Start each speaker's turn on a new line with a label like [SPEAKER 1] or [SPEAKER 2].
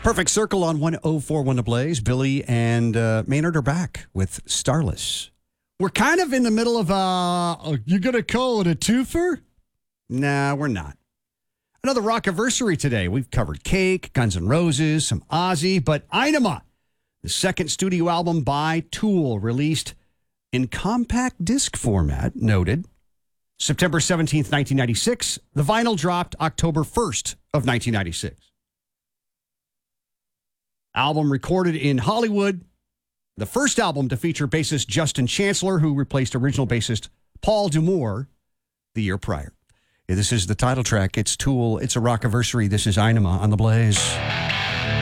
[SPEAKER 1] Perfect Circle on 104.1 The Blaze. Billy and Maynard are back with Starless.
[SPEAKER 2] We're kind of in the middle of you going to call it a twofer?
[SPEAKER 1] Nah, we're not. Another rockiversary today. We've covered Cake, Guns N' Roses, some Ozzy, but Ænima, the second studio album by Tool, released in compact disc format, noted. September 17th, 1996. The vinyl dropped October 1st of 1996. Album recorded in Hollywood. The first album to feature bassist Justin Chancellor, who replaced original bassist Paul D'Amour the year prior. This is the title track. It's Tool. It's a rockiversary. This is Ænima on The Blaze.